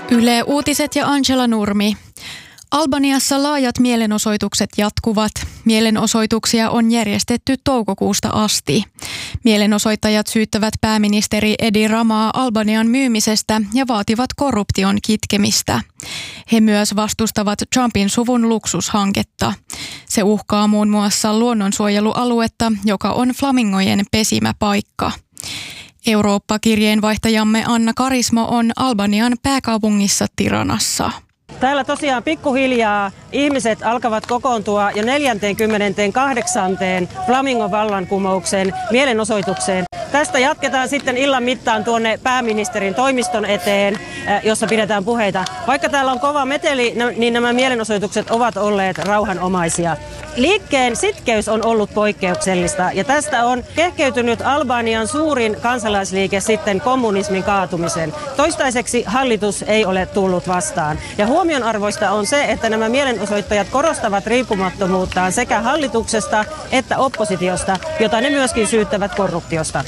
Yle Uutiset ja Angela Nurmi. Albaniassa laajat mielenosoitukset jatkuvat. Mielenosoituksia on järjestetty toukokuusta asti. Mielenosoittajat syyttävät pääministeri Edi Ramaa Albanian myymisestä ja vaativat korruption kitkemistä. He myös vastustavat Trumpin suvun luksushanketta. Se uhkaa muun muassa luonnonsuojelualuetta, joka on flamingojen pesimäpaikka. Eurooppa-kirjeenvaihtajamme Anna Karismo on Albanian pääkaupungissa Tiranassa. Täällä tosiaan pikkuhiljaa ihmiset alkavat kokoontua jo 48. Flamingon vallankumouksen mielenosoitukseen. Tästä jatketaan sitten illan mittaan tuonne pääministerin toimiston eteen, jossa pidetään puheita. Vaikka täällä on kova meteli, niin nämä mielenosoitukset ovat olleet rauhanomaisia. Liikkeen sitkeys on ollut poikkeuksellista ja tästä on kehkeytynyt Albanian suurin kansalaisliike sitten kommunismin kaatumisen. Toistaiseksi hallitus ei ole tullut vastaan. Ja huomionarvoista on se, että nämä mielenosoittajat korostavat riippumattomuuttaan sekä hallituksesta että oppositiosta, jota ne myöskin syyttävät korruptiosta.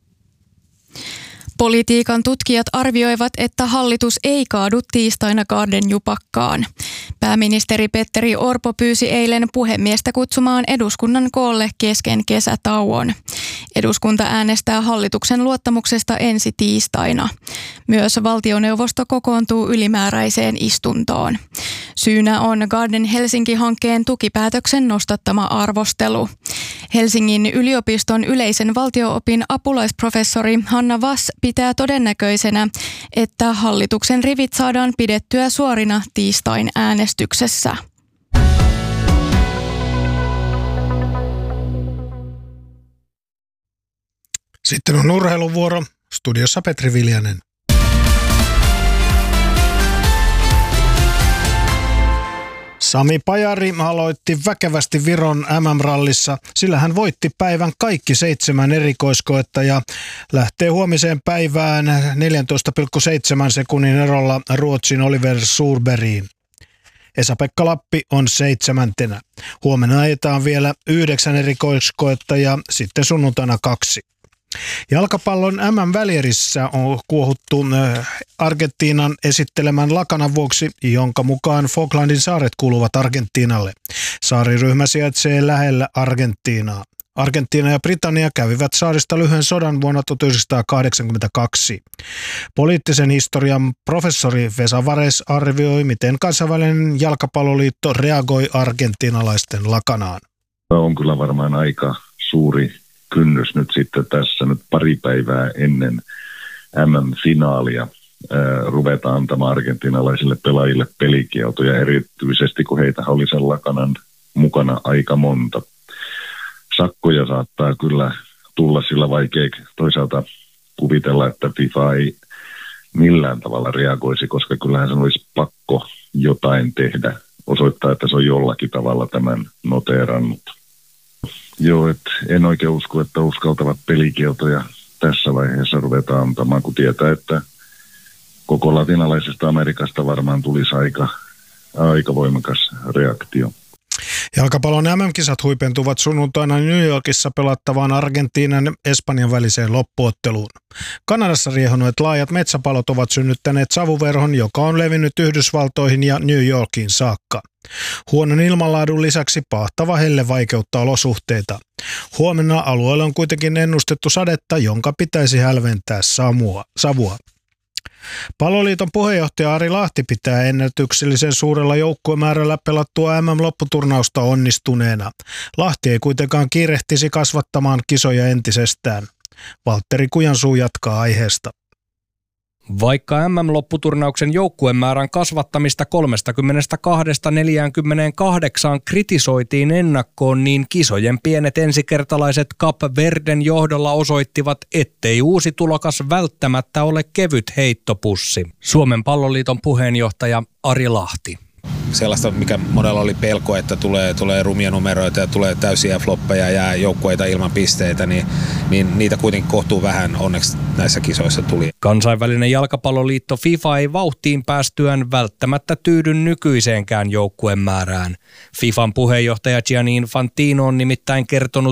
Politiikan tutkijat arvioivat, että hallitus ei kaadu tiistaina Gardenjupakkaan. Pääministeri Petteri Orpo pyysi eilen puhemiestä kutsumaan eduskunnan koolle kesken kesätauon. Eduskunta äänestää hallituksen luottamuksesta ensi tiistaina. Myös valtioneuvosto kokoontuu ylimääräiseen istuntoon. Syynä on Garden Helsinki-hankkeen tukipäätöksen nostattama arvostelu. Helsingin yliopiston yleisen valtio-opin apulaisprofessori Hanna Vass pitää todennäköisenä, että hallituksen rivit saadaan pidettyä suorina tiistain äänestyksessä. Sitten on urheiluvuoro. Studiossa Petri Viljanen. Sami Pajari aloitti väkevästi Viron MM-rallissa, sillä hän voitti päivän kaikki 7 erikoiskoetta ja lähtee huomiseen päivään 14,7 sekunnin erolla Ruotsin Oliver Surbergiin. Esa-Pekka Lappi on 7. Huomenna ajetaan vielä 9 erikoiskoetta ja sitten sunnuntaina 2. Jalkapallon MM-välierissä on kuohuttu Argentiinan esittelemän lakanan vuoksi, jonka mukaan Falklandin saaret kuuluvat Argentiinalle. Saariryhmä sijaitsee lähellä Argentiinaa. Argentiina ja Britannia kävivät saarista lyhyen sodan vuonna 1982. Poliittisen historian professori Vesa Vares arvioi, miten kansainvälinen jalkapalloliitto reagoi argentiinalaisten lakanaan. On kyllä varmaan aika suuri kynnys nyt sitten tässä nyt pari päivää ennen MM-finaalia ruvetaan antamaan argentinalaisille pelaajille pelikieltoja, erityisesti kun heitä oli sen lakanan mukana aika monta. Sakkoja saattaa kyllä tulla, sillä vaikea toisaalta kuvitella, että FIFA ei millään tavalla reagoisi, koska kyllähän sen olisi pakko jotain tehdä, osoittaa, että se on jollakin tavalla tämän noteerannut. Joo, en oikein usko, että uskaltavat pelikieltoja tässä vaiheessa ruvetaan antamaan, kun tietää, että koko latinalaisesta Amerikasta varmaan tulisi aika voimakas reaktio. Jalkapallon MM-kisat huipentuvat sunnuntaina New Yorkissa pelattavaan Argentiinan Espanjan väliseen loppuotteluun. Kanadassa riehuneet laajat metsäpalot ovat synnyttäneet savuverhon, joka on levinnyt Yhdysvaltoihin ja New Yorkiin saakka. Huonon ilmanlaadun lisäksi pahtava helle vaikeuttaa olosuhteita. Huomenna alueella on kuitenkin ennustettu sadetta, jonka pitäisi hälventää savua. Palloliiton puheenjohtaja Ari Lahti pitää ennätyksellisen suurella joukkuemäärällä pelattua MM-lopputurnausta onnistuneena. Lahti ei kuitenkaan kiirehtisi kasvattamaan kisoja entisestään. Valtteri Kujansuu jatkaa aiheesta. Vaikka MM-lopputurnauksen joukkuemäärän kasvattamista 32-48 kritisoitiin ennakkoon, niin kisojen pienet ensikertalaiset Kap Verden johdolla osoittivat, ettei uusi tulokas välttämättä ole kevyt heittopussi. Suomen palloliiton puheenjohtaja Ari Lahti. sellaista, mikä monella oli pelko, että tulee rumia numeroita ja tulee täysiä floppeja ja joukkueita ilman pisteitä, niin niitä kuitenkin kohtuu vähän onneksi näissä kisoissa tuli. Kansainvälinen jalkapalloliitto FIFA ei vauhtiin päästyään välttämättä tyydy nykyiseenkään joukkueen määrään. FIFAn puheenjohtaja Gianni Infantino on nimittäin kertonut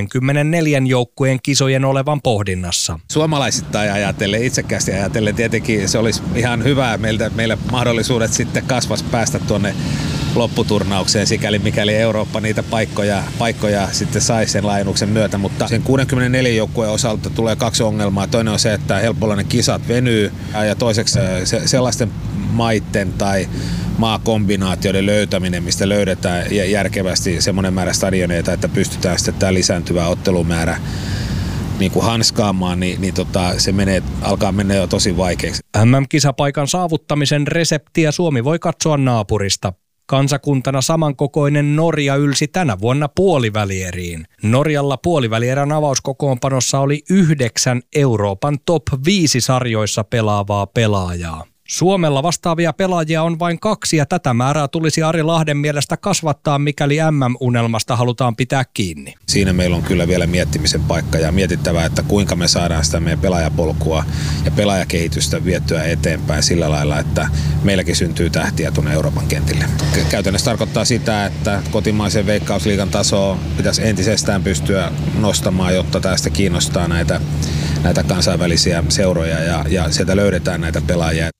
64 joukkueen kisojen olevan pohdinnassa. Suomalaisittain ajatellen, itsekkäästi ajatellen tietenkin se olisi ihan hyvä meillä mahdollisuudet sitten kasvas päästä tuonne lopputurnaukseen, sikäli mikäli Eurooppa niitä paikkoja sitten saisi sen laajennuksen myötä, mutta sen 64 joukkueen osalta tulee 2 ongelmaa. Toinen on se, että helpolla ne kisat venyy ja toiseksi sellaisten maitten tai maakombinaatioiden löytäminen, mistä löydetään järkevästi semmoinen määrä stadioneita, että pystytään sitten tämä lisääntyvä ottelumäärä niin kuin hanskaamaan, niin se alkaa mennä jo tosi vaikeaksi. MM-kisapaikan saavuttamisen reseptiä Suomi voi katsoa naapurista. Kansakuntana samankokoinen Norja ylsi tänä vuonna puolivälieriin. Norjalla puolivälierän avauskokoonpanossa oli 9 Euroopan top 5 sarjoissa pelaavaa pelaajaa. Suomella vastaavia pelaajia on vain 2 ja tätä määrää tulisi Ari Lahden mielestä kasvattaa, mikäli MM-unelmasta halutaan pitää kiinni. Siinä meillä on kyllä vielä miettimisen paikka ja mietittävää, että kuinka me saadaan sitä meidän pelaajapolkua ja pelaajakehitystä viettyä eteenpäin sillä lailla, että meilläkin syntyy tähtiä tuonne Euroopan kentille. Käytännössä tarkoittaa sitä, että kotimaisen Veikkausliigan tasoa pitäisi entisestään pystyä nostamaan, jotta tästä kiinnostaa näitä kansainvälisiä seuroja ja sieltä löydetään näitä pelaajia.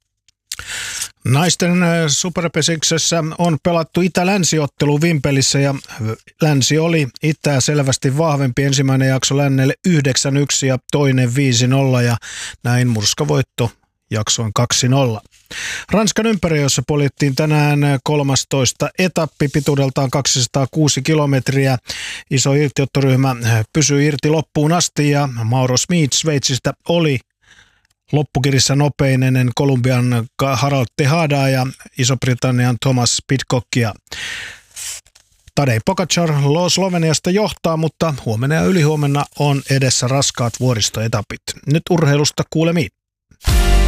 Naisten superpesiksessä on pelattu itä-länsiottelu Vimpelissä ja länsi oli itää selvästi vahvempi. Ensimmäinen jakso lännelle 9-1 ja toinen 5-0 ja näin murskavoitto jaksoin 2-0. Ranskan ympäröissä poljettiin tänään 13 etappi pituudeltaan 206 kilometriä. Iso irtiottoryhmä pysyi irti loppuun asti ja Mauro Smith Sveitsistä oli loppukirissä nopein ennen Kolumbian Harald Tejadaa ja Iso-Britannian Thomas Pidcockia. Tadej Pogačar Sloveniasta johtaa, mutta huomenna ja ylihuomenna on edessä raskaat vuoristoetapit. Nyt urheilusta kuulemiin.